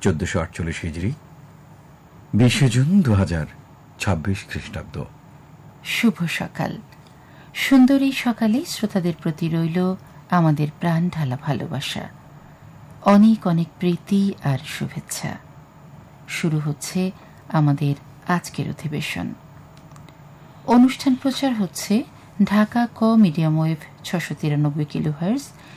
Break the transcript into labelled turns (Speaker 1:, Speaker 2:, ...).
Speaker 1: 1448 হিজরি, 20 জুন 2026 খ্রিস্টাব্দ।
Speaker 2: শুভ সকাল। সুন্দরী সকালে শ্রোতাদের প্রতি রইল আমাদের প্রাণ ঢালা ভালোবাসা, অনেক অনেক প্রীতি আর শুভেচ্ছা। শুরু হচ্ছে আমাদের আজকের অধিবেশন। অনুষ্ঠান প্রচার হচ্ছে ঢাকা ক মিডিয়াম ওয়েভ 693 কিলোহার্টজ